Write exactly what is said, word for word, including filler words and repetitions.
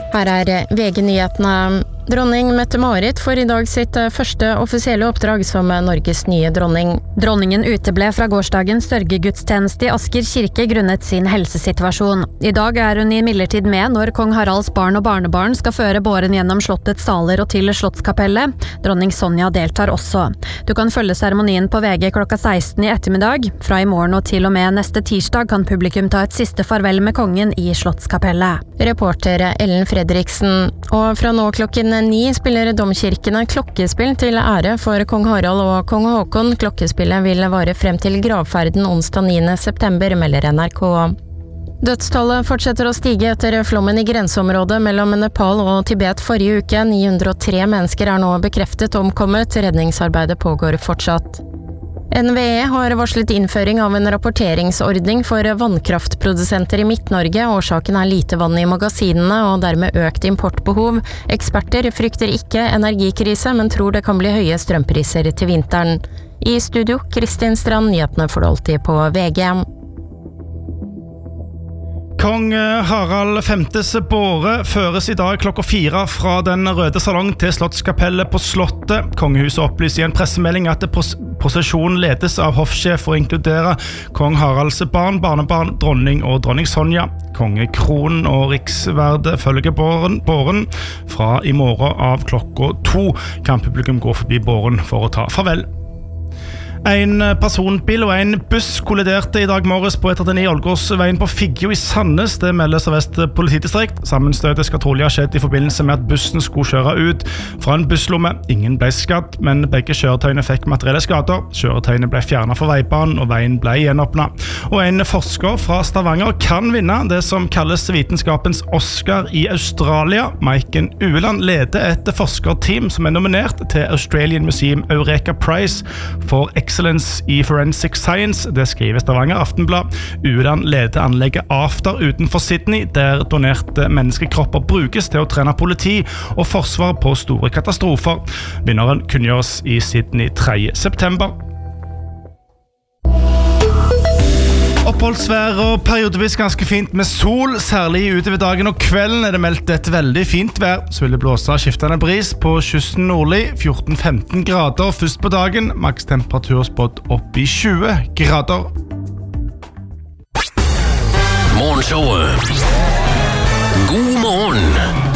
Her er V G-nyhetene. Dronning Mette-Marit får i dag sitt første offisielle oppdrag som Norges nye dronning. Dronningen uteble fra gårsdagens sørgegudstjeneste i Asker kirke grunnet sin helsesituasjon. I dag er hun imidlertid med når kong Haralds barn og barnebarn skal føre båren gjennom slottets saler og til Slottskapellet. Dronning Sonja deltar også. Du kan følge seremonien på V G klokka seksten i ettermiddag. Fra i morgen og til og med neste tirsdag kan publikum ta et siste farvel med kongen i Slottskapellet. Reporter Ellen Fredriksen. Og fra nå klokken ni spiller domkirkene klokkespill til ære for kong Harald og kong Håkon. Klokkespillet vil vare frem til gravferden onsdag niende september, melder N R K. Dødstallet fortsetter å stige etter flommen i grenseområdet mellom Nepal og Tibet forrige uke. ni hundre og tre mennesker er nå bekreftet omkommet. Redningsarbeidet pågår fortsatt. N V E har varslet innføring av en rapporteringsordning for vannkraftprodusenter i Midt-Norge. Årsaken er lite vann i magasinene og dermed økt importbehov. Eksperter frykter ikke energikrise, men tror det kan bli høye strømpriser til vinteren. I studio, Kristin Strand, nyhetene får du alltid på V G. Kong Harald femtes båre føres i dag klokka fire fra den røde salong til Slottskapellet på Slottet. Kongehuset opplyser i en pressemelding at prosesjonen ledes av hoffsjef og inkluderer kong Haralds barn, barnebarn, dronning og dronning Sonja. Kongekronen og riksverde følger båren, båren. Fra i morgen av klokka to kan publikum gå forbi båren for å ta farvel. En personbil og en buss kolliderte i dag morges på E trettini Ålgårdsveien på Figgjo i Sandnes. Det meldes av Vest politidistrikt. Sammenstøtet skal trolig ha skjedd i forbindelse med at bussen skulle kjøre ut fra en busslomme. Ingen ble skadd, men begge kjøretøyene fikk materielle skader. Kjøretøyene ble fjernet fra veibanen, og veien ble gjenåpnet. Og en forsker fra Stavanger kan vinne det som kalles vitenskapens Oscar i Australia. Maiken Ueland leder et forskerteam som er nominert til Australian Museum Eureka Prize for Excellence i Forensic Science. Det skriver Stavanger Aftenblad. Ueland leder anlegget After utenfor Sydney, der donerte menneskekropper brukes til å trene politi og forsvar på store katastrofer. Vinneren kunngjøres i Sydney tredje september. Oppholdsvær og periodevis ganske fint med sol, særlig utover dagen og kvelden er det meldt et veldig fint vær. Så vil det blåse skiftende bris på kysten nordlig, fjorten til femten grader først på dagen, maks temperatur spådd opp i tjue grader. Morgenshowet. God morgen!